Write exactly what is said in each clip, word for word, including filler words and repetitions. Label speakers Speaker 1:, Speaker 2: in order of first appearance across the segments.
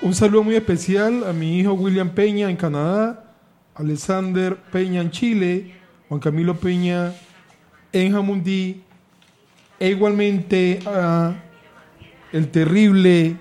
Speaker 1: Un saludo muy especial a mi hijo William Peña en Canadá, Alexander Peña en Chile, Juan Camilo Peña en Jamundí, e igualmente a el terrible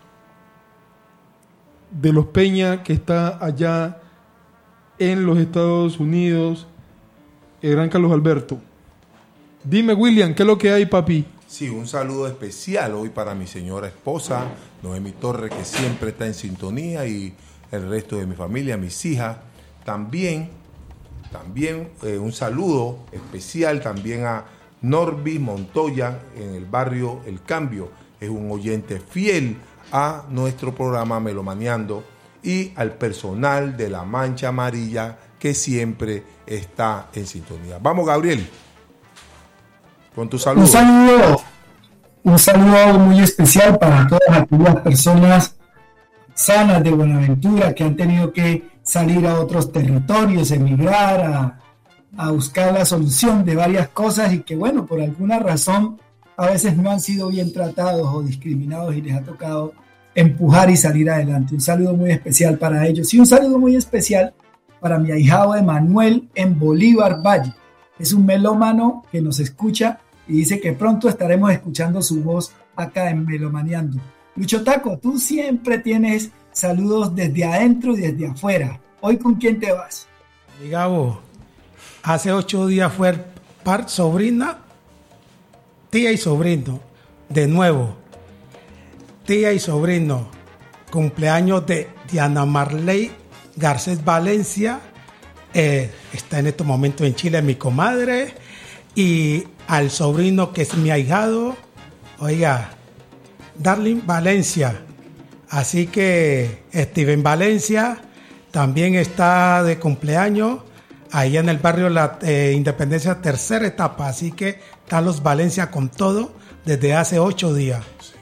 Speaker 1: de los Peña que está allá en los Estados Unidos, el gran Carlos Alberto. Dime, William, ¿qué es lo que hay, papi?
Speaker 2: Sí, un saludo especial hoy para mi señora esposa, Noemi Torres, que siempre está en sintonía, y el resto de mi familia, mis hijas. También, también eh, un saludo especial también a Norby Montoya en el barrio El Cambio. Es un oyente fiel a nuestro programa Melomaneando, y al personal de La Mancha Amarilla que siempre está en sintonía. Vamos, Gabriel, con tu saludo.
Speaker 3: Un saludo, un saludo muy especial para todas aquellas personas sanas de Buenaventura que han tenido que salir a otros territorios, emigrar, a, a buscar la solución de varias cosas, y que bueno, por alguna razón a veces no han sido bien tratados o discriminados y les ha tocado empujar y salir adelante. Un saludo muy especial para ellos, y un saludo muy especial para mi ahijado Emanuel en Bolívar Valle. Es un melómano que nos escucha y dice que pronto estaremos escuchando su voz acá en Melomaneando. Lucho Taco, tú siempre tienes saludos desde adentro y desde afuera. ¿Hoy con quién te vas?
Speaker 4: Mi Gabo, hace ocho días fue el par sobrina, tía y sobrino, de nuevo. Tía y sobrino, cumpleaños de Diana Marley Garcés Valencia, eh, está en estos momentos en Chile, mi comadre, y al sobrino que es mi ahijado, oiga, Darling Valencia. Así que Steven Valencia también está de cumpleaños ahí en el barrio La eh, Independencia, tercera etapa. Así que están los Valencia con todo desde hace ocho días.